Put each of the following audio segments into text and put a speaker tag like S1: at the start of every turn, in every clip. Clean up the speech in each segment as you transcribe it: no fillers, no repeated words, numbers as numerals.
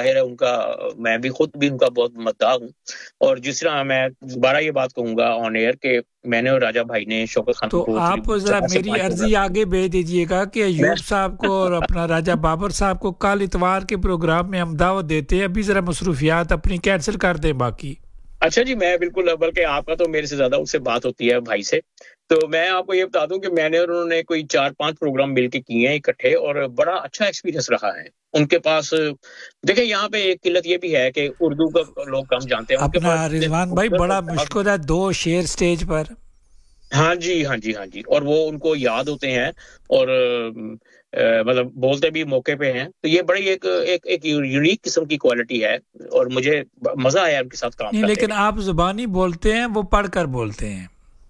S1: ظاہر ہے ان کا میں بھی خود بھی ان کا بہت مداح ہوں، اور جس طرح میں دوبارہ یہ بات کہوں گا آن ایئر کہ میں نے اور راجہ بھائی نے شوکت خان
S2: تو
S1: کو
S2: آپ ذرا
S1: 4 سے
S2: میری
S1: 5
S2: عرضی آگے بھیج دیجئے گا کہ
S1: میں
S2: ایوب صاحب کو اور اپنا راجہ بابر صاحب کو کل اتوار کے پروگرام میں ہم دعوت دیتے ہیں، ابھی ذرا مصروفیات اپنی کینسل کر دیں باقی۔
S1: اچھا جی، میں بالکل، بلکہ آپ کا تو میرے سے زیادہ اس سے بات ہوتی ہے بھائی سے، تو میں آپ کو یہ بتا دوں کہ میں نے اور انہوں نے کوئی 4-5 پروگرام مل کے کیے ہیں اکٹھے، اور بڑا اچھا ایکسپیرینس رہا ہے ان کے پاس۔ دیکھیں یہاں پہ ایک قلت یہ بھی ہے کہ اردو کا لوگ کم جانتے ہیں، ان کے
S2: اپنا
S1: پاس اتنے
S2: رضوان بھائی
S1: خوبصورت
S2: بڑا
S1: الفاظ۔
S2: مشکل ہے 2 شعر سٹیج پر۔
S1: ہاں جی ہاں جی ہاں جی، اور وہ ان کو یاد ہوتے ہیں، اور مطلب بولتے بھی موقع پہ ہیں، تو یہ بڑی ایک یونیک قسم کی کوالٹی ہے، اور مجھے مزہ آیا ان کے ساتھ کام
S2: نہیں
S1: کرنے
S2: لیکن
S1: میں۔
S2: آپ زبانی بولتے ہیں، وہ پڑھ کر بولتے ہیں۔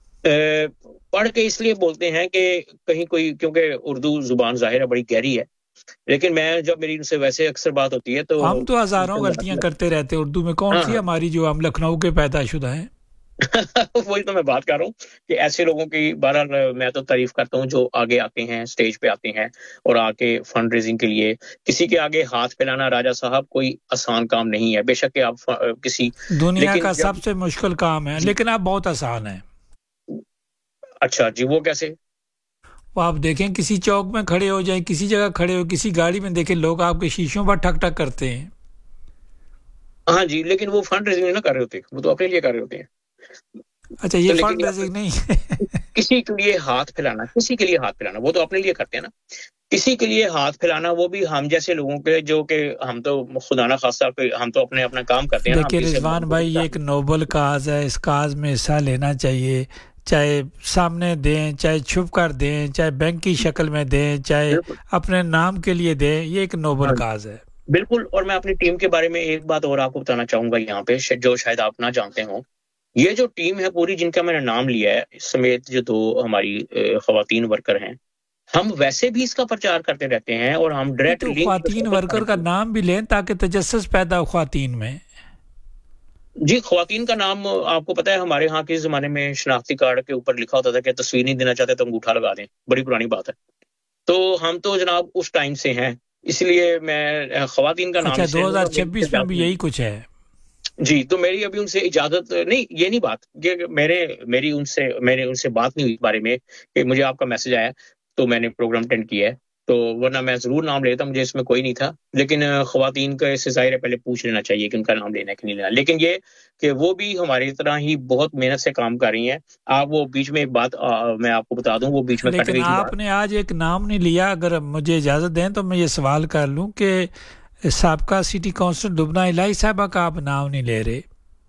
S1: پڑھ کے اس لیے بولتے ہیں کہ کہیں کوئی، کیونکہ اردو زبان ظاہر ہے بڑی گہری ہے، لیکن میں جب میری ان سے ویسے اکثر بات ہوتی ہے تو
S2: ہم تو
S1: ان
S2: ہزاروں
S1: سے
S2: غلطیاں کرتے رہتے ہیں اردو میں، کون
S1: ہاں
S2: سی ہماری جو ہم لکھنؤ کے پیدا شدہ ہیں۔
S1: وہی تو میں بات کر رہا ہوں کہ ایسے لوگوں کی بہرحال میں تو تعریف کرتا ہوں جو آگے آتے ہیں، سٹیج پہ آتے ہیں اور آ کے فنڈ ریزنگ کے لیے کسی کے آگے ہاتھ پھیلانا، راجہ صاحب کوئی آسان کام نہیں ہے، بے شک کہ آپ کسی،
S2: دنیا
S1: لیکن
S2: کا
S1: جب
S2: سب سے مشکل کام ہے،
S1: جی
S2: لیکن اب بہت آسان ہے۔
S1: اچھا جی، وہ کیسے؟
S2: وہ آپ دیکھیں کسی چوک میں کھڑے ہو جائیں، کسی جگہ کھڑے ہو، کسی گاڑی میں دیکھیں لوگ آپ کے شیشوں پر ٹھک ٹھک کرتے ہیں۔
S1: ہاں جی، لیکن وہ فنڈ ریزنگ نہیں نہ کر رہے ہوتے، وہ تو اپنے لیے کر رہے ہوتے ہیں،
S2: اچھا یہ
S1: تو لیکن
S2: فنڈ ریزنگ نہیں ہے۔
S1: کسی کے لیے ہاتھ پھیلانا، کسی کے لیے ہاتھ پھیلانا، وہ تو اپنے لیے کرتے ہیں نا، کسی کے لیے ہاتھ پھیلانا، وہ بھی ہم جیسے لوگوں کے، جو کہ ہم تو خدا نہ خاصہ پہ ہم تو اپنا کام کرتے ہیں نا، ہم
S2: دیکھیں
S1: کسی
S2: رضوان بھائی یہ ایک نوبل کاز ہے، اس کاز میں حصہ لینا چاہیے، چاہے سامنے دیں، چاہے چھپ کر دیں، چاہے بینک کی شکل میں دیں، چاہے
S1: بالکل،
S2: اپنے نام کے لیے دیں، یہ ایک نوبل
S1: ہاں
S2: کاز ہے۔
S1: بالکل، اور میں اپنی ٹیم کے بارے میں ایک بات اور آپ کو بتانا چاہوں گا یہاں پہ، جو شاید آپ نہ جانتے ہوں، یہ جو ٹیم ہے پوری جن کا میں نے نام لیا ہے سمیت جو 2 ہماری خواتین ورکر ہیں، ہم ویسے بھی اس کا پرچار کرتے رہتے ہیں، اور ہم
S2: نہیں
S1: ڈائریکٹ
S2: تو
S1: لنک
S2: خواتین ورکر کا نام بھی لیں تاکہ تجسس پیدا ہو خواتین میں۔
S1: جی، خواتین کا نام آپ کو پتا ہے ہمارے ہاں کے زمانے میں شناختی کارڈ کے اوپر لکھا ہوتا تھا کہ تصویر نہیں دینا چاہتے تو انگوٹھا لگا دیں، بڑی پرانی بات ہے، تو ہم تو جناب اس ٹائم سے ہیں، اس لیے میں خواتین کا نام
S2: اچھا
S1: اس لیے لوں گا، میری
S2: 2026 میں بھی
S1: اجازت
S2: یہی
S1: نہیں
S2: کچھ ہے؟
S1: جی، تو میری ابھی ان سے اجازت نہیں، یہ نہیں بات کہ میری ان سے بات نہیں ہوئی اس بارے میں کہ مجھے آپ کا میسج آیا تو میں نے پروگرام اٹینڈ کیا ہے، تو ورنہ میں ضرور نام لیتا، مجھے اس میں کوئی نہیں تھا، لیکن خواتین کا اس سے ظاہر ہے پہلے پوچھ لینا چاہیے کہ ان کا نام لینا ہے کہ نہیں لینا، لیکن یہ کہ وہ بھی ہماری طرح ہی بہت محنت سے کام کر رہی ہیں۔ آپ وہ بیچ میں ایک بات میں آپ کو بتا دوں، وہ بیچ میں کٹ
S2: لیکن
S1: گئی تھی
S2: آپ
S1: بات۔
S2: نے آج ایک نام نہیں لیا، اگر مجھے اجازت دیں تو میں یہ سوال کر لوں کہ سابقہ سٹی کونسل لبنہ الہی صاحبہ کا آپ نام نہیں لے رہے؟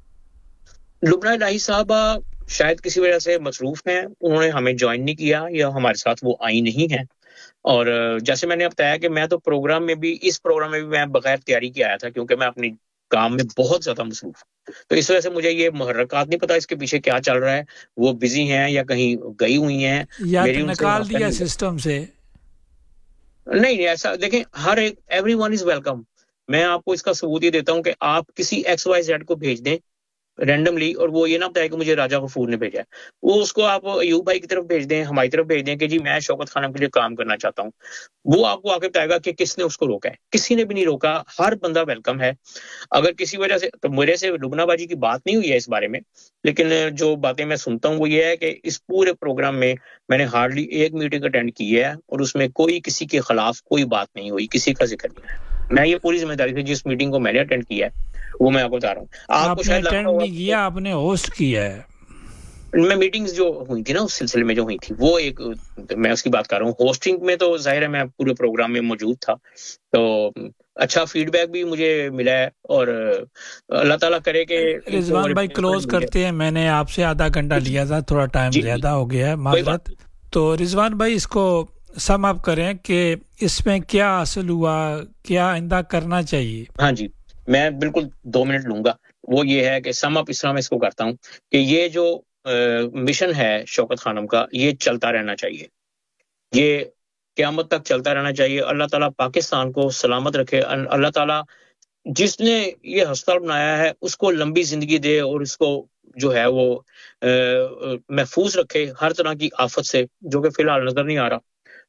S1: لبنہ الہی صاحبہ شاید کسی وجہ سے مصروف ہیں، انہوں نے ہمیں جوائن نہیں کیا یا ہمارے ساتھ وہ آئی نہیں ہیں، اور جیسے میں نے بتایا کہ میں تو پروگرام میں بھی، اس پروگرام میں بھی میں بغیر تیاری کے آیا تھا کیونکہ میں اپنی کام میں بہت زیادہ مصروف ہوں، تو اس وجہ سے مجھے یہ محرکات نہیں پتا اس کے پیچھے کیا چل رہا ہے، وہ بزی ہیں یا کہیں گئی ہوئی ہیں،
S2: یا
S1: میری
S2: تو
S1: ان سے
S2: نکال
S1: رابطہ
S2: دیا
S1: نہیں
S2: سسٹم سے؟
S1: ہوا۔ نہیں ایسا دیکھیں، ہر ایک ایوری ون از ویلکم، میں آپ کو اس کا ثبوت یہ دیتا ہوں کہ آپ کسی ایکس وائی زیڈ کو بھیج دیں رینڈملی، اور وہ یہ نہ بتائے کہ مجھے راجہ غفور نے بھیجا ہے، وہ اس کو آپ ایوب بھائی کی طرف بھیج دیں، ہماری طرف بھیج دیں کہ جی میں شوکت خانم کے لیے کام کرنا چاہتا ہوں، وہ آپ کو آ کے بتائے گا کہ کس نے اس کو روکا ہے، کسی نے بھی نہیں روکا، ہر بندہ ویلکم ہے۔ اگر کسی وجہ سے، تو میرے سے لبنہ باجی کی بات نہیں ہوئی ہے اس بارے میں، لیکن جو باتیں میں سنتا ہوں وہ یہ ہے کہ اس پورے پروگرام میں نے ہارڈلی ایک میٹنگ اٹینڈ کی ہے اور اس میں کوئی کسی کے خلاف کوئی بات نہیں ہوئی، کسی کا ذکر نہیں ہے، میں یہ پوری ذمہ داری سے جس میٹنگ کو میں نے اٹینڈ کیا ہے وہ میں آپ کو بتا رہا ہوں، آپ کو
S2: آپ نے
S1: شاید لگتا
S2: اٹینڈ
S1: ہوگا
S2: نہیں کیا، آپ نے ہوسٹ کیا ہے۔
S1: میں میٹنگز جو ہوئی تھی نا اس سلسلے میں جو ہوئی تھی وہ ایک، میں اس کی بات کر رہا ہوں، ہوسٹنگ میں تو ظاہر ہے میں پورے پروگرام میں موجود تھا، تو اچھا فیڈ بیک بھی مجھے ملا ہے، اور اللہ تعالیٰ کرے کہ ان کو
S2: رضوان بھائی
S1: ریپلیسمنٹ
S2: کلوز
S1: مل جائے۔
S2: کرتے ہیں، میں نے آپ سے آدھا گھنٹہ لیا تھا، تھوڑا ٹائم
S1: جی جی،
S2: زیادہ ہو گیا ہے،
S1: کوئی بات
S2: معذرت۔
S1: نہیں۔
S2: تو رضوان بھائی اس کو سم اپ کریں کہ اس میں کیا حاصل ہوا، کیا آئندہ کرنا چاہیے؟
S1: ہاں جی، میں بالکل 2 منٹ لوں گا، وہ یہ ہے کہ سم اپ اس طرح میں اس کو کرتا ہوں کہ یہ جو مشن ہے شوکت خانم کا، یہ چلتا رہنا چاہیے، یہ قیامت تک چلتا رہنا چاہیے، اللہ تعالیٰ پاکستان کو سلامت رکھے، اللہ تعالیٰ جس نے یہ ہسپتال بنایا ہے اس کو لمبی زندگی دے، اور اس کو جو ہے وہ محفوظ رکھے ہر طرح کی آفت سے جو کہ فی الحال نظر نہیں آ رہا،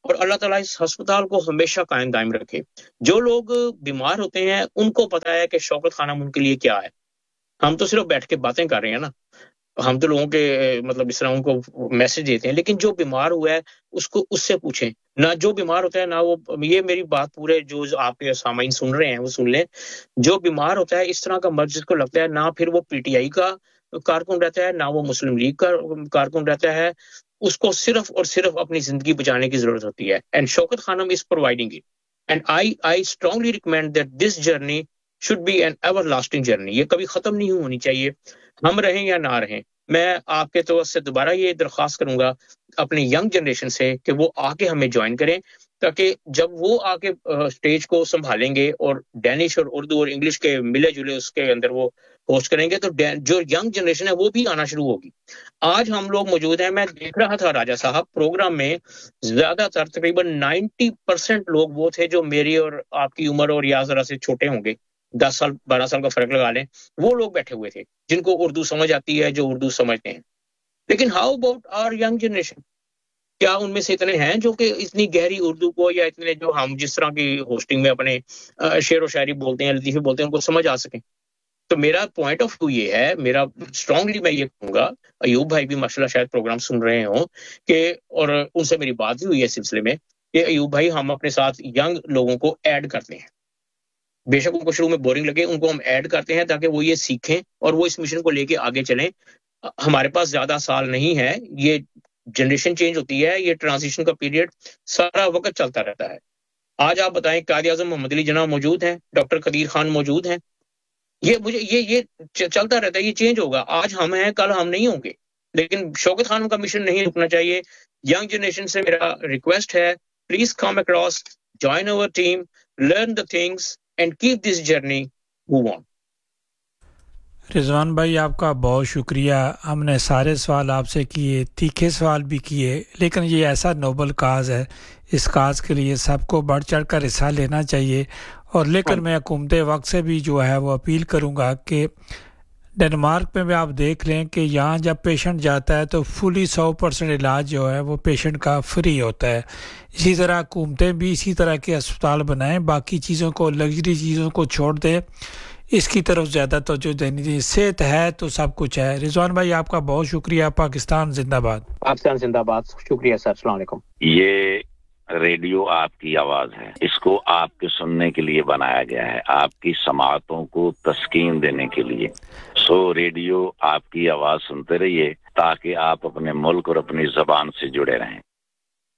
S1: اور اللہ تعالیٰ اس ہسپتال کو ہمیشہ قائم دائم رکھے. جو لوگ بیمار ہوتے ہیں ان کو پتا ہے کہ شوکت خانم ان کے لیے کیا ہے. ہم تو صرف بیٹھ کے باتیں کر رہے ہیں نا, ہم تو لوگوں کے مطلب اس طرح ان کو میسج دیتے ہیں, لیکن جو بیمار ہوا ہے اس کو اس سے پوچھیں نہ. جو بیمار ہوتا ہے نہ وہ, یہ میری بات پورے جو آپ کے سامعین سن رہے ہیں وہ سن لیں, جو بیمار ہوتا ہے اس طرح کا مرض جس کو لگتا ہے, نہ پھر وہ پی ٹی آئی کا کارکن رہتا ہے نہ وہ مسلم لیگ کا کارکن رہتا ہے, اس کو صرف اور صرف اپنی زندگی بچانے کی ضرورت ہوتی ہے. And Shaukat Khanum is providing it, and I strongly recommend that this journey should be N ever lasting journey. یہ کبھی ختم نہیں ہونی چاہیے, ہم رہیں یا نہ رہیں. میں آپ کے طور سے دوبارہ یہ درخواست کروں گا اپنی ینگ جنریشن سے کہ وہ آ کے ہمیں جوائن کریں, تاکہ جب وہ آ کے اسٹیج کو سنبھالیں گے اور ڈینش اور اردو اور انگلش کے ملے جلے اس کے اندر وہ ہوسٹ کریں گے, تو جو ینگ جنریشن ہے وہ بھی آنا شروع ہوگی. آج ہم لوگ موجود ہیں, میں دیکھ رہا تھا راجہ صاحب پروگرام میں, زیادہ تر تقریباً 90% لوگ وہ تھے جو میری اور آپ کی عمر اور یا ذرا سے چھوٹے ہوں گے, 10 سال 12 سال کا فرق لگا لیں, وہ لوگ بیٹھے ہوئے تھے جن کو اردو سمجھ آتی ہے, جو اردو سمجھتے ہیں. لیکن how about are young generation, کیا ان میں سے اتنے ہیں جو کہ اتنی گہری اردو کو, یا اتنے جو ہم جس طرح کی ہوسٹنگ میں اپنے شعر و شاعری بولتے ہیں, لطیفے بولتے ہیں, ان کو سمجھ آ سکیں؟ تو میرا پوائنٹ آف ویو یہ ہے, میرا اسٹرانگلی میں یہ کہوں گا, ایوب بھائی بھی ماشاءاللہ شاید پروگرام سن رہے ہوں کہ, اور ان سے میری بات بھی ہوئی ہے سلسلے میں, کہ ایوب بھائی ہم اپنے ساتھ ینگ لوگوں کو ایڈ کرتے ہیں. بے شک ان کو شروع میں بورنگ لگے, ان کو ہم ایڈ کرتے ہیں تاکہ وہ یہ سیکھیں اور وہ اس مشن کو لے کے آگے چلیں. ہمارے پاس زیادہ سال نہیں ہے, یہ جنریشن چینج ہوتی ہے, یہ ٹرانزیشن کا پیریڈ سارا وقت چلتا رہتا ہے. آج آپ بتائیں, قائد اعظم محمد علی جناح موجود ہیں, ڈاکٹر قدیر خان موجود ہیں, یہ چلتا رہتا ہے, یہ چینج ہوگا. آج ہم ہیں, کل ہم نہیں ہوں گے. لیکن شوکت خانم کا مشن نہیں رکنا چاہیے. ینگ جنریشن سے میرا ریکویسٹ ہے, please come across, join over team, learn the things and keep this journey move on.
S2: رضوان بھائی آپ کا بہت شکریہ. ہم نے سارے سوال آپ سے کیے, تیکھے سوال بھی کیے, لیکن یہ ایسا نوبل کاز ہے, اس کاز کے لیے سب کو بڑھ چڑھ کر حصہ لینا چاہیے. اور لیکن میں حکومت وقت سے بھی جو ہے وہ اپیل کروں گا کہ ڈنمارک میں بھی آپ دیکھ لیں کہ یہاں جب پیشنٹ جاتا ہے تو فلی 100% علاج جو ہے وہ پیشنٹ کا فری ہوتا ہے. اسی طرح حکومتیں بھی اسی طرح کے اسپتال بنائیں, باقی چیزوں کو, لگژری چیزوں کو چھوڑ دیں, اس کی طرف زیادہ توجہ دینی چاہیے. صحت ہے تو سب کچھ ہے. رضوان بھائی آپ کا بہت شکریہ. پاکستان زندہ باد.
S1: پاکستان زندہ باد. شکریہ سر, السلام علیکم.
S3: یہ ریڈیو آپ کی آواز ہے, اس کو آپ کے سننے کے لیے بنایا گیا ہے, آپ کی سماعتوں کو تسکین دینے کے لیے. سو ریڈیو آپ کی آواز سنتے رہیے تاکہ آپ اپنے ملک اور اپنی زبان سے جڑے رہیں.